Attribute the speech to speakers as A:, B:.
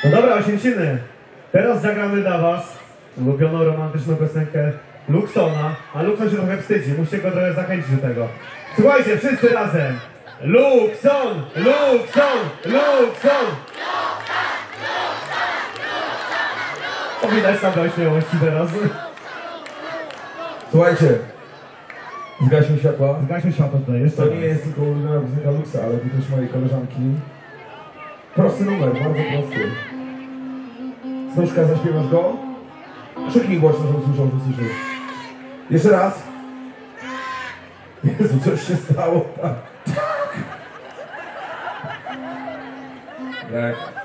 A: No dobra, Osięciny, teraz zagramy dla was ulubioną romantyczną piosenkę Luxona, a Luxon się trochę wstydzi, musicie go trochę zachęcić do tego. Słuchajcie, wszyscy razem! Luxon! Luxon! Luxon! O, widać tam do śmiałości teraz.
B: Słuchajcie, zgaśmy światła.
A: Zgaśmy światło tutaj, jeszcze
B: To nie jest tylko ulubiona piosenka Luxa, ale to też mojej koleżanki. Prosty numer, bardzo prosty. Snuszka, zaśpiewasz go? Krzyknij głośno, żeby usłyszał, że słyszysz. Jeszcze raz. Jezu, coś się stało. Tak. Tak.